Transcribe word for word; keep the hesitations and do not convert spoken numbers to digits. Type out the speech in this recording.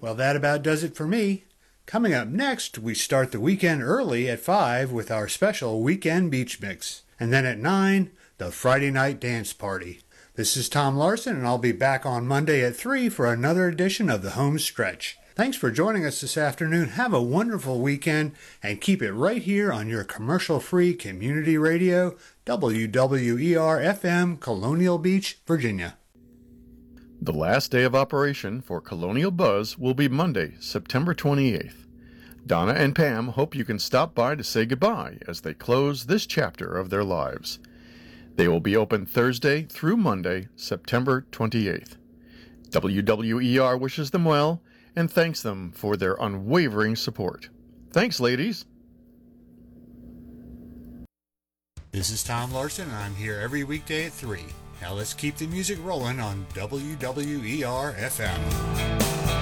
Well, that about does it for me. Coming up next, we start the weekend early at five with our special Weekend Beach Mix. And then at nine, the Friday Night Dance Party. This is Tom Larson, and I'll be back on Monday at three for another edition of the Home Stretch. Thanks for joining us this afternoon. Have a wonderful weekend, and keep it right here on your commercial-free community radio, W W E R F M, Colonial Beach, Virginia. The last day of operation for Colonial Buzz will be Monday, September twenty-eighth. Donna and Pam hope you can stop by to say goodbye as they close this chapter of their lives. They will be open Thursday through Monday, September twenty-eighth. W W E R wishes them well and thanks them for their unwavering support. Thanks, ladies. This is Tom Larson, and I'm here every weekday at three. Now let's keep the music rolling on W W E R F M.